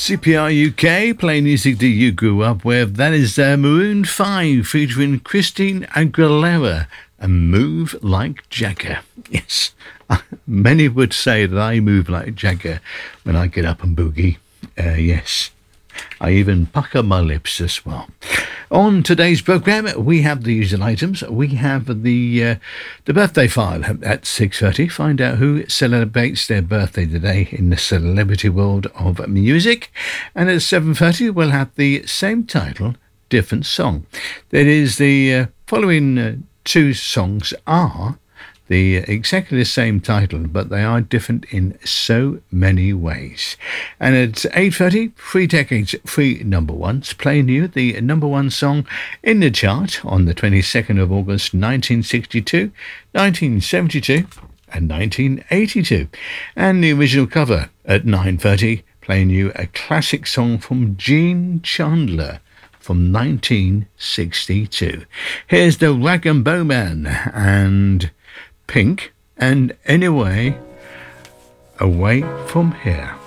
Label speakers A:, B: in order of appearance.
A: CPR UK, playing music that you grew up with. That is Maroon 5 featuring Christine Aguilera and Move Like Jagger. Yes, many would say that I move like Jagger when I get up and boogie. Yes, I even pucker my lips as well. On today's programme, we have the usual items. We have the birthday file at 6:30. Find out who celebrates their birthday today in the celebrity world of music. And at 7:30, we'll have the same title, different song. That is, the following two songs are exactly the same title, but they are different in so many ways. And at 8:30, 3 decades, 3 number ones, playing you the number one song in the chart on the 22nd of August 1962, 1972 and 1982. And the original cover at 9:30, playing you a classic song from Gene Chandler from 1962. Here's the Rag and Bowman and Pink, and Anyway, Away From Here.